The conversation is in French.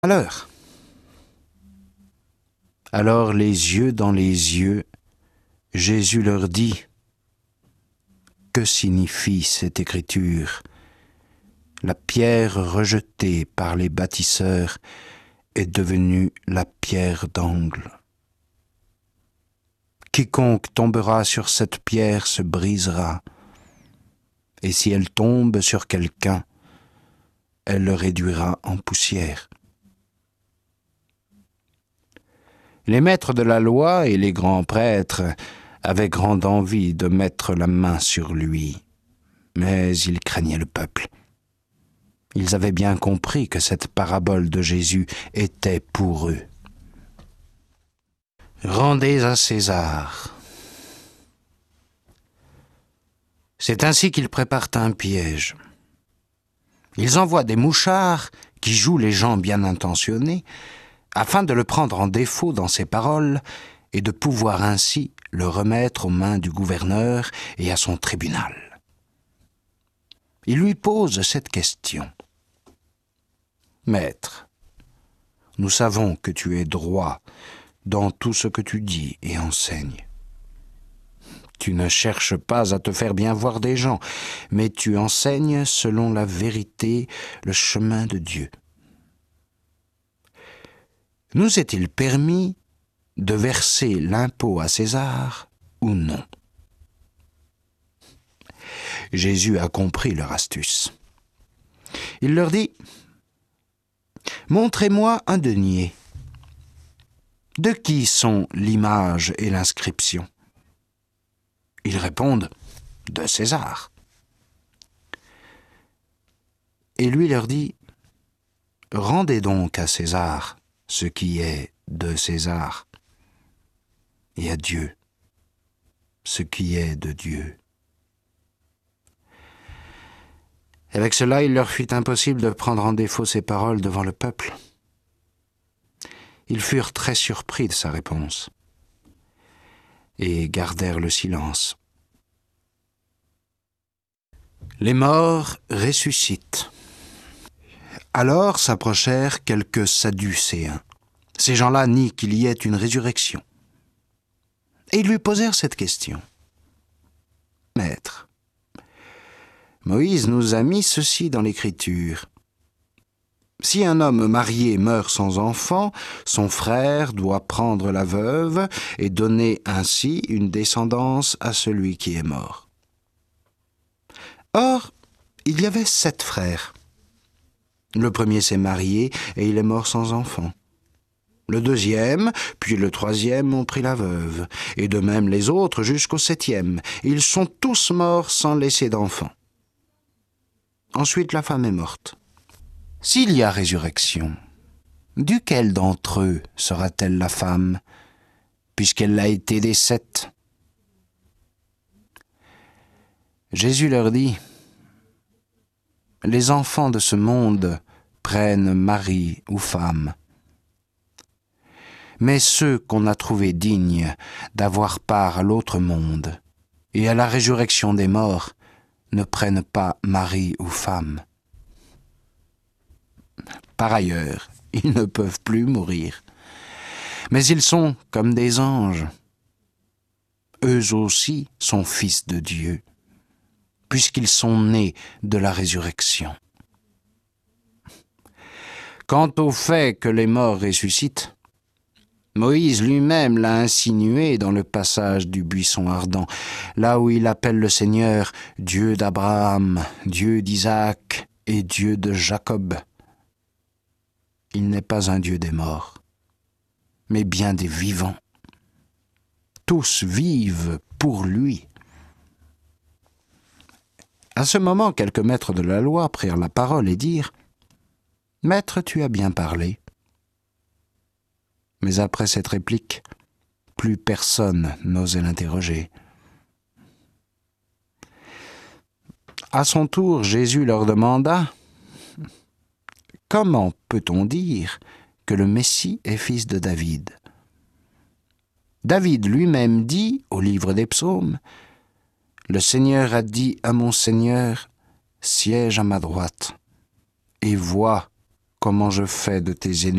malheur. Alors les yeux dans les yeux, Jésus leur dit : que signifie cette écriture ? La pierre rejetée par les bâtisseurs est devenue la pierre d'angle. Quiconque tombera sur cette pierre se brisera, et si elle tombe sur quelqu'un, elle le réduira en poussière. Les maîtres de la loi et les grands prêtres avaient grande envie de mettre la main sur lui, mais ils craignaient le peuple. Ils avaient bien compris que cette parabole de Jésus était pour eux. Rendez à César. C'est ainsi qu'ils préparent un piège. Ils envoient des mouchards qui jouent les gens bien intentionnés afin de le prendre en défaut dans ses paroles et de pouvoir ainsi le remettre aux mains du gouverneur et à son tribunal. Ils lui posent cette question. « Maître, nous savons que tu es droit dans tout ce que tu dis et enseignes. Tu ne cherches pas à te faire bien voir des gens, mais tu enseignes selon la vérité le chemin de Dieu. Nous est-il permis de verser l'impôt à César ou non ? » Jésus a compris leur astuce. Il leur dit : « Montrez-moi un denier. De qui sont l'image et l'inscription ? » Ils répondent : « De César. » Et lui leur dit : « Rendez donc à César ce qui est de César, et à Dieu ce qui est de Dieu. » Avec cela, il leur fut impossible de prendre en défaut ses paroles devant le peuple. Ils furent très surpris de sa réponse et gardèrent le silence. Les morts ressuscitent. Alors s'approchèrent quelques Sadducéens. Ces gens-là nient qu'il y ait une résurrection. Et ils lui posèrent cette question. « Maître, Moïse nous a mis ceci dans l'Écriture. Si un homme marié meurt sans enfant, son frère doit prendre la veuve et donner ainsi une descendance à celui qui est mort. Or, il y avait 7 frères. Le premier s'est marié et il est mort sans enfant. Le deuxième, puis le troisième ont pris la veuve, et de même les autres jusqu'au 7e. Ils sont tous morts sans laisser d'enfant. Ensuite, la femme est morte. S'il y a résurrection, duquel d'entre eux sera-t-elle la femme, puisqu'elle l'a été des 7 ? » Jésus leur dit : « Les enfants de ce monde prennent mari ou femme. Mais ceux qu'on a trouvés dignes d'avoir part à l'autre monde et à la résurrection des morts ne prennent pas mari ou femme. Par ailleurs, ils ne peuvent plus mourir. Mais ils sont comme des anges. Eux aussi sont fils de Dieu, puisqu'ils sont nés de la résurrection. Quant au fait que les morts ressuscitent, Moïse lui-même l'a insinué dans le passage du buisson ardent, là où il appelle le Seigneur Dieu d'Abraham, Dieu d'Isaac et Dieu de Jacob. Il n'est pas un Dieu des morts, mais bien des vivants. Tous vivent pour lui. » À ce moment, quelques maîtres de la loi prirent la parole et dirent : « Maître, tu as bien parlé. » Mais après cette réplique, plus personne n'osait l'interroger. À son tour, Jésus leur demanda : « Comment peut-on dire que le Messie est fils de David ? David lui-même dit au livre des psaumes : « Le Seigneur a dit à mon Seigneur : siège à ma droite et vois comment je fais de tes ennemis.